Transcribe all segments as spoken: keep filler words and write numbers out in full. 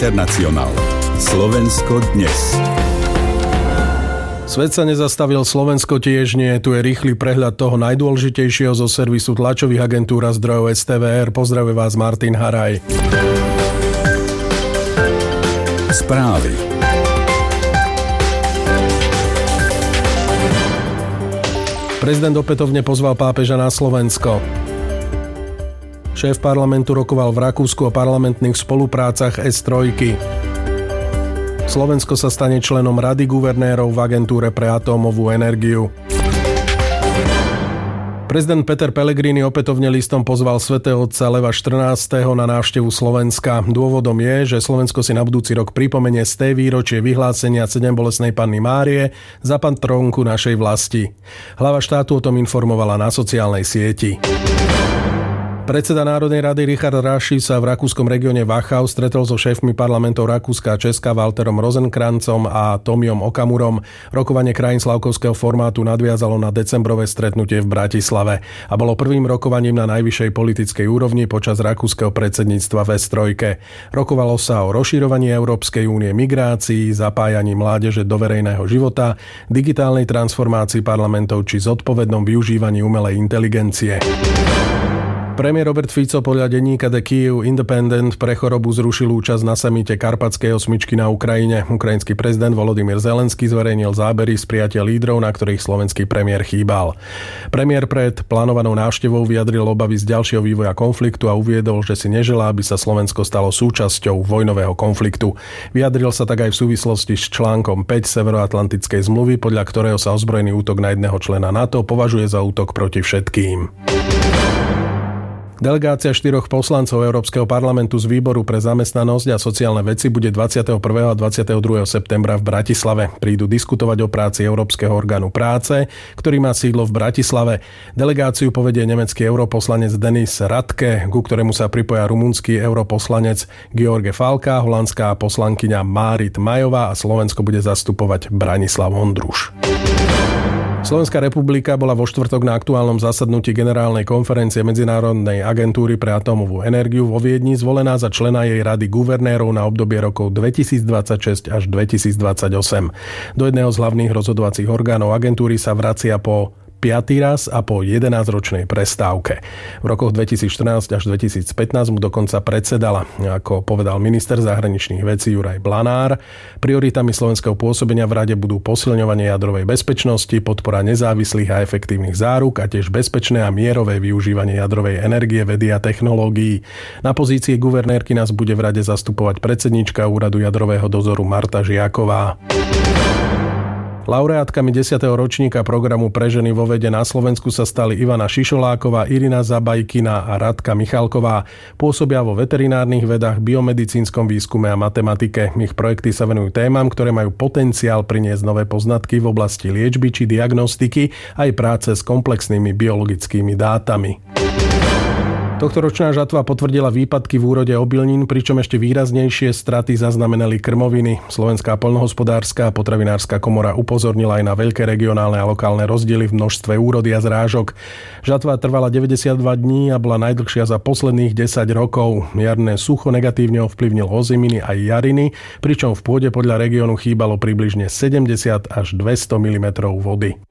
Internacional. Slovensko dnes. Svet sa nezastavil, Slovensko tiež nie. Tu je rýchly prehľad toho najdôležitejšieho zo servisu tlačových agentúr a zdrojov es té vé er. Pozdravuje vás Martin Haraj. Správy. Prezident opätovne pozval pápeža na Slovensko. Šéf parlamentu rokoval v Rakúsku o parlamentných spoluprácach es tri. Slovensko sa stane členom Rady guvernérov v agentúre pre atómovú energiu. Prezident Peter Pellegrini opätovne listom pozval svätého otca Leva štrnásteho na návštevu Slovenska. Dôvodom je, že Slovensko si na budúci rok pripomenie sté výročie vyhlásenia sedembolestnej Panny Márie za patrónku našej vlasti. Hlava štátu o tom informovala na sociálnej sieti. Predseda Národnej rady Richard Raši sa v rakúskom regióne Wachau stretol so šéfmi parlamentov Rakúska a Česka Walterom Rosenkrancom a Tomiom Okamurom. Rokovanie krajín slavkovského formátu nadviazalo na decembrové stretnutie v Bratislave a bolo prvým rokovaním na najvyššej politickej úrovni počas rakúskeho predsedníctva v es tri. Rokovalo sa o rozširovaní Európskej únie, migrácii, zapájaní mládeže do verejného života, digitálnej transformácii parlamentov či zodpovednom využívaní umelej inteligencie. Premiér Robert Fico podľa denníka The Kyiv Independent pre chorobu zrušil účasť na samite Karpatskej osmičky na Ukrajine. Ukrajinský prezident Volodymyr Zelenský zverejnil zábery z prijatia lídrov, na ktorých slovenský premiér chýbal. Premiér pred plánovanou návštevou vyjadril obavy z ďalšieho vývoja konfliktu a uviedol, že si neželá, aby sa Slovensko stalo súčasťou vojnového konfliktu. Vyjadril sa tak aj v súvislosti s článkom päť Severoatlantickej zmluvy, podľa ktorého sa ozbrojený útok na jedného člena NATO považuje za útok proti všetkým. Delegácia štyroch poslancov Európskeho parlamentu z výboru pre zamestnanosť a sociálne veci bude dvadsiateho prvého a dvadsiateho druhého septembra v Bratislave. Prídu diskutovať o práci Európskeho orgánu práce, ktorý má sídlo v Bratislave. Delegáciu povedie nemecký europoslanec Denis Radke, ku ktorému sa pripoja rumunský europoslanec George Falka, holandská poslankyňa Márit Majová a Slovensko bude zastupovať Branislav Ondruš. Slovenská republika bola vo štvrtok na aktuálnom zasadnutí Generálnej konferencie Medzinárodnej agentúry pre atómovú energiu vo Viedni zvolená za člena jej rady guvernérov na obdobie rokov dvetisícdvadsaťšesť až dvetisícdvadsaťosem. Do jedného z hlavných rozhodovacích orgánov agentúry sa vracia po piaty raz a po jedenásťročnej prestávke. V rokoch dvetisícštrnásť až dvetisícpätnásť mu dokonca predsedala, ako povedal minister zahraničných vecí Juraj Blanár. Prioritami slovenského pôsobenia v rade budú posilňovanie jadrovej bezpečnosti, podpora nezávislých a efektívnych záruk a tiež bezpečné a mierové využívanie jadrovej energie, vedy a technológií. Na pozícii guvernérky nás bude v rade zastupovať predsedníčka úradu jadrového dozoru Marta Žiaková. Laureátkami desiateho ročníka programu Pre ženy vo vede na Slovensku sa stali Ivana Šišoláková, Irina Zabajkina a Radka Michalková. Pôsobia vo veterinárnych vedách, biomedicínskom výskume a matematike. Ich projekty sa venujú témam, ktoré majú potenciál priniesť nové poznatky v oblasti liečby či diagnostiky, aj práce s komplexnými biologickými dátami. Tohtoročná žatva potvrdila výpadky v úrode obilnín, pričom ešte výraznejšie straty zaznamenali krmoviny. Slovenská poľnohospodárska a potravinárska komora upozornila aj na veľké regionálne a lokálne rozdiely v množstve úrody a zrážok. Žatva trvala deväťdesiatdva dní a bola najdlhšia za posledných desať rokov. Jarné sucho negatívne ovplyvnilo oziminy aj jariny, pričom v pôde podľa regiónu chýbalo približne sedemdesiat až dvesto milimetrov vody.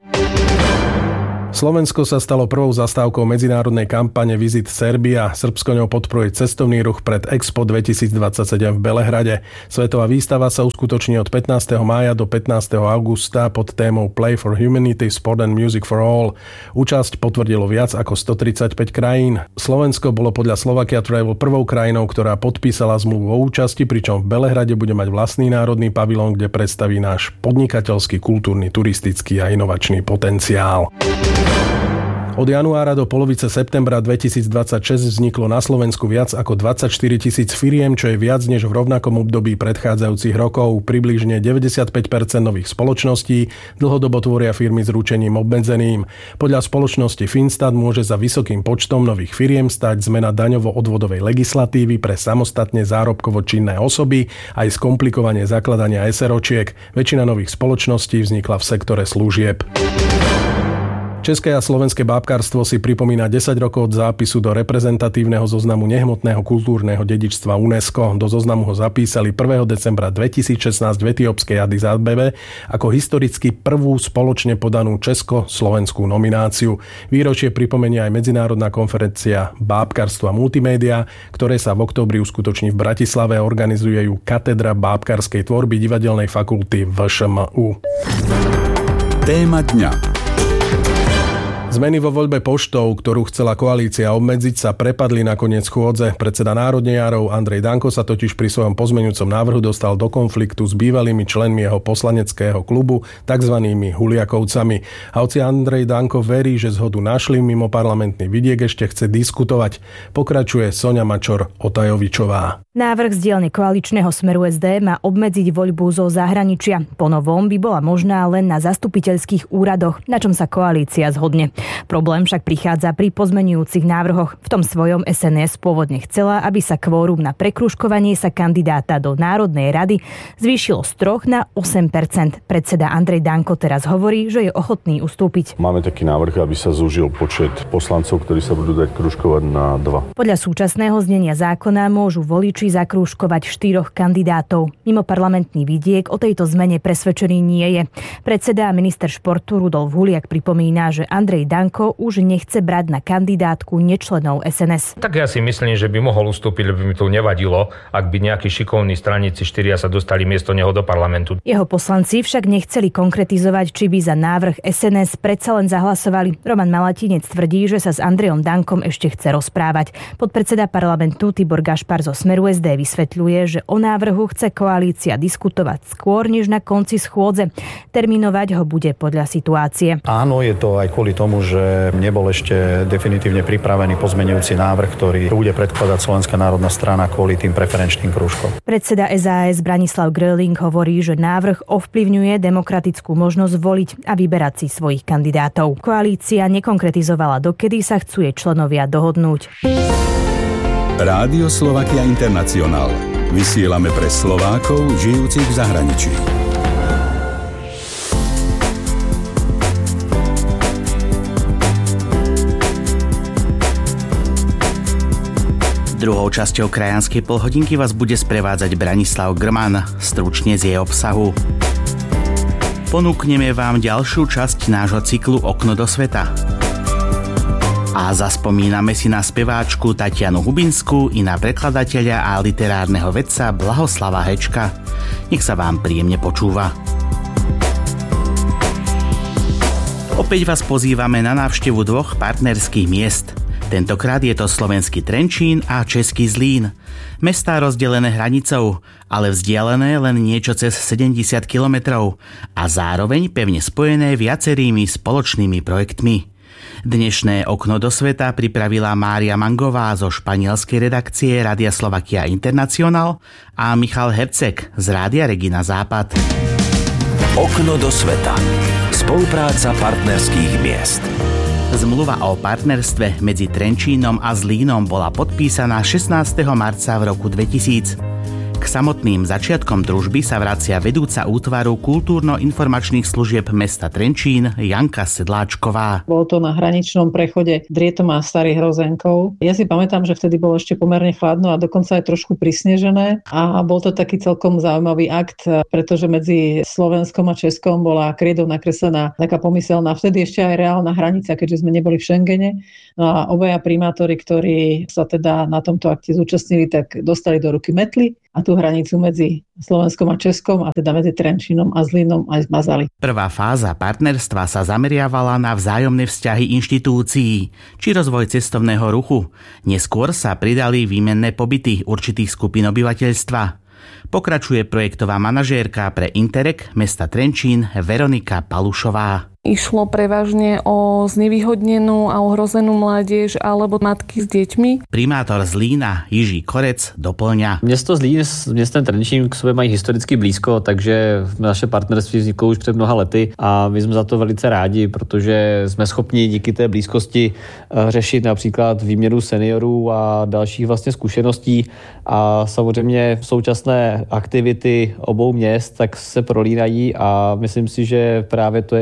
Slovensko sa stalo prvou zastávkou medzinárodnej kampane Visit Serbia. Srbsko ňou podporuje cestovný ruch pred Expo dvetisícdvadsaťsedem v Belehrade. Svetová výstava sa uskutoční od pätnásteho mája do pätnásteho augusta pod témou Play for Humanity, Sport and Music for All. Účasť potvrdilo viac ako stotridsaťpäť krajín. Slovensko bolo podľa Slovakia Travel prvou krajinou, ktorá podpísala zmluvu o účasti, pričom v Belehrade bude mať vlastný národný pavilón, kde predstaví náš podnikateľský, kultúrny, turistický a inovačný potenciál. Od januára do polovice septembra dvetisícdvadsaťšesť vzniklo na Slovensku viac ako dvadsaťštyri tisíc firiem, čo je viac než v rovnakom období predchádzajúcich rokov. Približne deväťdesiatpäť percent nových spoločností dlhodobo tvoria firmy s ručením obmedzeným. Podľa spoločnosti Finstat môže za vysokým počtom nových firiem stať zmena daňovo-odvodovej legislatívy pre samostatne zárobkovo činné osoby aj skomplikovanie zakladania SROčiek. Väčšina nových spoločností vznikla v sektore služieb. České a slovenské bábkarstvo si pripomína desať rokov od zápisu do reprezentatívneho zoznamu nehmotného kultúrneho dedičstva UNESCO. Do zoznamu ho zapísali prvého decembra dvetisícšestnásť v etiópskej Addis Abebe ako historicky prvú spoločne podanú česko-slovenskú nomináciu. Výročie pripomenia aj medzinárodná konferencia Bábkarstvo a multimédia, ktoré sa v októbri uskutoční v Bratislave a organizuje ju Katedra bábkarskej tvorby Divadelnej fakulty vé š em ú. Téma dňa. Zmeny vo voľbe poštou, ktorú chcela koalícia obmedziť, sa prepadli nakoniec schôdze. Predseda národniarov Andrej Danko sa totiž pri svojom pozmeňujúcom návrhu dostal do konfliktu s bývalými členmi jeho poslaneckého klubu, takzvanými huliakovcami. A hoci Andrej Danko verí, že zhodu našli, mimo parlamentný vidiek ešte chce diskutovať. Pokračuje Soňa Mačor-Otajovičová. Návrh z dielne koaličného Smeru es dé má obmedziť voľbu zo zahraničia. Po novom by bola možná len na zastupiteľských úradoch, na čom sa koalícia zhodne. Problém však prichádza pri pozmenujúcich návrhoch. V tom svojom es en es pôvodne chcela, aby sa kvórum na prekružkovanie sa kandidáta do Národnej rady zvýšilo z troch na osem percent. Predseda Andrej Danko teraz hovorí, že je ochotný ustúpiť. Máme taký návrh, aby sa zúžil počet poslancov, ktorí sa budú dať kružkovať na dva. Podľa súčasného znenia zákona môžu voliči zakrúžkovať štyroch kandidátov. Mimo parlamentný vidiek o tejto zmene presvedčený nie je. Predseda a minister športu Rudolf Huliak pripomína, že Andrej Danko už nechce brať na kandidátku nečlenov es en es. Tak ja si myslím, že by mohol ustúpiť, lebo by mi to nevadilo, ak by nejakí šikovní straníci štyria sa dostali miesto neho do parlamentu. Jeho poslanci však nechceli konkretizovať, či by za návrh es en es predsa len zahlasovali. Roman Malatinec tvrdí, že sa s Andrejom Dankom ešte chce rozprávať. Podpredseda parlamentu Tibor Gašpar zo Smeru es dé vysvetľuje, že o návrhu chce koalícia diskutovať skôr než na konci schôdze. Terminovať ho bude podľa situácie. Áno, je to aj kvôli tomu, že nebol ešte definitívne pripravený pozmeňujúci návrh, ktorý bude predkladať Slovenská národná strana kvôli tým preferenčným krúžkom. Predseda es a es Branislav Gröling hovorí, že návrh ovplyvňuje demokratickú možnosť voliť a vyberať si svojich kandidátov. Koalícia nekonkretizovala, dokedy sa chcú jej členovia dohodnúť. Rádio Slovakia International. Vysielame pre Slovákov žijúcich v zahraničí. Druhou časťou krajanskej polhodinky vás bude sprevádzať Branislav Grman, stručne z jej obsahu. Ponúkneme vám ďalšiu časť nášho cyklu Okno do sveta. A zaspomíname si na speváčku Tatianu Hubinskú i na prekladateľa a literárneho vedca Blahoslava Hečka. Nech sa vám príjemne počúva. Opäť vás pozývame na návštevu dvoch partnerských miest. Tentokrát je to slovenský Trenčín a český Zlín. Mestá rozdelené hranicou, ale vzdialené len niečo cez sedemdesiat kilometrov a zároveň pevne spojené viacerými spoločnými projektmi. Dnešné Okno do sveta pripravila Mária Mangová zo španielskej redakcie Rádia Slovakia International a Michal Herceg z Rádia Regina Západ. Okno do sveta. Spolupráca partnerských miest. Zmluva o partnerstve medzi Trenčínom a Zlínom bola podpísaná šestnásteho marca v roku dvetisíc. K samotným začiatkom družby sa vracia vedúca útvaru kultúrno-informačných služieb mesta Trenčín Janka Sedláčková. Bolo to na hraničnom prechode Drietom a Starých Hrozenkov. Ja si pamätám, že vtedy bolo ešte pomerne chladno a dokonca aj trošku prisnežené a bol to taký celkom zaujímavý akt, pretože medzi Slovenskom a Českom bola krídou nakreslená taká pomyselná, vtedy ešte aj reálna hranica, keďže sme neboli v Schengene. No a obaja primátori, ktorí sa teda na tomto akte zúčastnili, tak dostali do ruky metly a tú hranicu medzi Slovenskom a Českom a teda medzi Trenčínom a Zlínom aj zmazali. Prvá fáza partnerstva sa zameriavala na vzájomné vzťahy inštitúcií či rozvoj cestovného ruchu. Neskôr sa pridali výmenné pobyty určitých skupín obyvateľstva. Pokračuje projektová manažérka pre Interreg mesta Trenčín Veronika Palušová. Išlo prevažne o znevýhodnenú a ohrozenú mládež alebo matky s deťmi. Primátor Zlína Jiří Korec doplňa. Město Zlín s městem Trenčín k sobě mají historicky blízko, takže naše partnerství vzniklo už před mnoha lety a my jsme za to velice rádi, protože jsme schopni díky té blízkosti řešit například výměnu seniorů a dalších vlastně zkušeností a samozřejmě současné aktivity obou měst tak se prolínají a myslím si, že právě to je i ten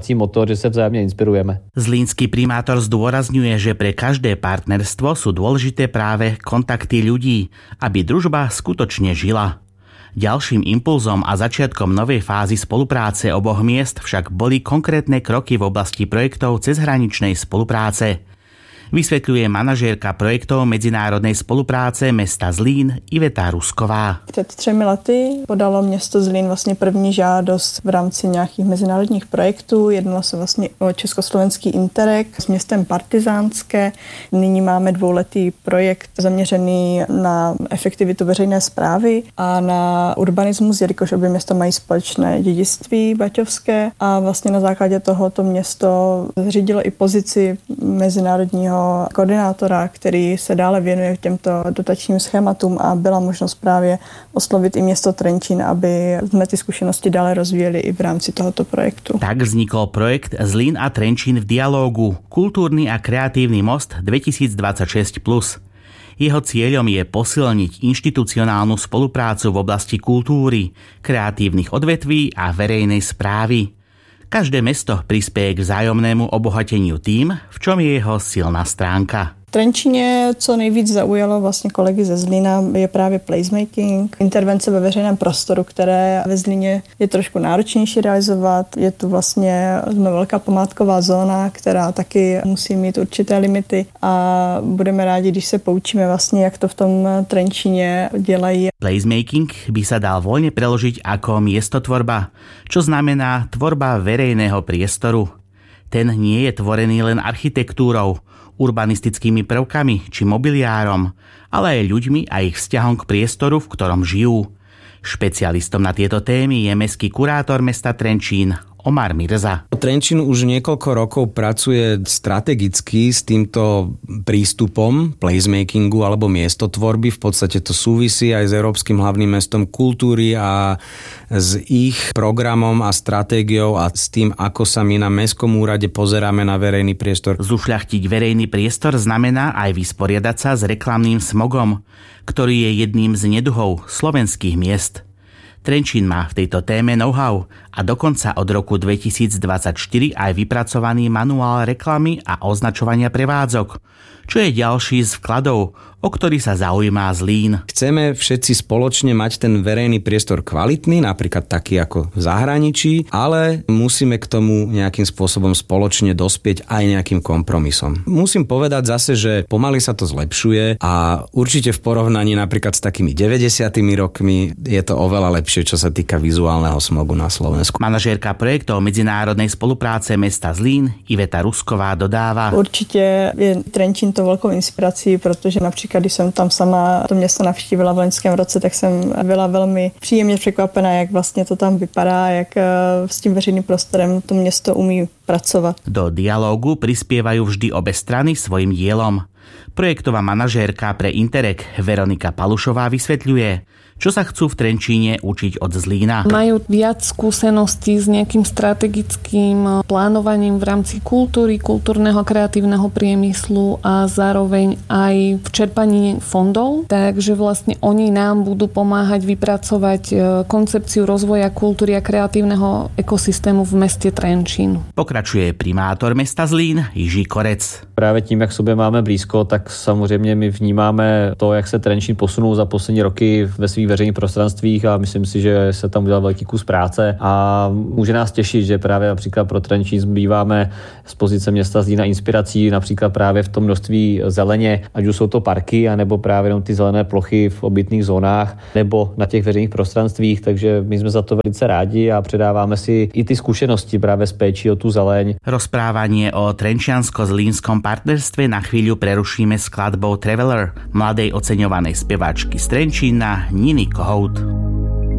hnací motor, že se vzájemně inspirujeme. Zlínský primátor zdôrazňuje, že pre každé partnerstvo sú dôležité práve kontakty ľudí, aby družba skutočne žila. Ďalším impulzom a začiatkom novej fázy spolupráce oboch miest však boli konkrétne kroky v oblasti projektov cezhraničnej spolupráce. Vysvetľuje manažérka projektov medzinárodnej spolupráce mesta Zlín Iveta Rusková. Před třemi lety podalo město Zlín vlastně první žádost v rámci nějakých mezinárodních projektů. Jednalo se vlastně o československý Interreg s městem Partizánské. Nyní máme dvouletý projekt zaměřený na efektivitu veřejné správy a na urbanismus, jelikož obě města mají společné dědictví baťovské a vlastně na základě toho to město zřídilo i pozici mezinárodního koordinátora, který se dále věnuje těmto dotačním schématům a byla možnost právě oslovit i město Trenčín, aby jsme ty zkušenosti dále rozvíjeli i v rámci tohoto projektu. Tak vznikol projekt Zlín a Trenčín v dialógu Kultúrny a kreatívny most dvetisícdvadsaťšesť plus. Jeho cieľom je posilniť inštitucionálnu spoluprácu v oblasti kultúry, kreatívnych odvetví a verejnej správy. Každé mesto prispieje k vzájomnému obohateniu tým, v čom je jeho silná stránka. V Trenčíně, co nejvíc zaujalo vlastně kolegy ze Zlína, je právě placemaking, intervence ve veřejném prostoru, které ve Zlíně je trošku náročnější realizovat. Je tu vlastně velká památková zóna, která taky musí mít určité limity a budeme rádi, když se poučíme vlastně, jak to v tom Trenčíně dělají. Placemaking by sa dal voľne preložiť ako miestotvorba, čo znamená tvorba verejného priestoru. Ten nie je tvorený len architektúrou, urbanistickými prvkami či mobiliárom, ale aj ľuďmi a ich vzťahom k priestoru, v ktorom žijú. Špecialistom na tieto témy je mestský kurátor mesta Trenčín Omar Mirza. Trenčín už niekoľko rokov pracuje strategicky s týmto prístupom placemakingu alebo miestotvorby. V podstate to súvisí aj s Európskym hlavným mestom kultúry a s ich programom a stratégiou a s tým, ako sa my na mestskom úrade pozeráme na verejný priestor. Zušľachtiť verejný priestor znamená aj vysporiadať sa s reklamným smogom, ktorý je jedným z neduhov slovenských miest. Trenčín má v tejto téme know-how a dokonca od roku dvetisícdvadsaťštyri aj vypracovaný manuál reklamy a označovania prevádzok, čo je ďalší z vkladov, o ktorý sa zaujíma Zlín. Chceme všetci spoločne mať ten verejný priestor kvalitný, napríklad taký ako v zahraničí, ale musíme k tomu nejakým spôsobom spoločne dospieť aj nejakým kompromisom. Musím povedať zase, že pomaly sa to zlepšuje a určite v porovnaní napríklad s takými deväťdesiatymi rokmi je to oveľa lepšie, čo sa týka vizuálneho smogu na Slovensku. Manažérka projektov medzinárodnej spolupráce mesta Zlín Iveta Rusková dodáva. Určite je Trenčín to velkou inspirací, protože například když jsem tam sama to město navštívila v loňském roce, tak jsem byla velmi příjemně překvapená, jak vlastně to tam vypadá, jak s tím veřejným prostorem to město umí pracovat. Do dialógu prispievajú vždy obe strany svojim dielom. Projektová manažérka pre Interreg Veronika Palušová vysvetľuje, čo sa chcú v Trenčíne učiť od Zlína. Majú viac skúseností s nejakým strategickým plánovaním v rámci kultúry, kultúrneho a kreatívneho priemyslu a zároveň aj v čerpaní fondov. Takže vlastne oni nám budú pomáhať vypracovať koncepciu rozvoja kultúry a kreatívneho ekosystému v meste Trenčín. Pokračuje primátor mesta Zlín Jiří Korec. Právě tím, jak k sobě máme blízko, tak samozřejmě my vnímáme to, jak se Trenčín posunul za poslední roky ve svých veřejných prostranstvích a myslím si, že se tam udělal velký kus práce a může nás těšit, že právě například pro Trenčín zbýváme z pozice města Zlína inspirací například právě v tom množství zeleně, ať už jsou to parky, anebo právě jenom ty zelené plochy v obytných zónách, nebo na těch veřejných prostranstvích, takže my jsme za to velice rádi a předáváme si i ty zkušenosti právě s péčí o tu zeleň. Rozprávanie o trenčiansko-zlínskom partnerstve na chvíľu prerušíme skladbou Traveler mladej oceňovanej speváčky z Trenčína Niny Kohout.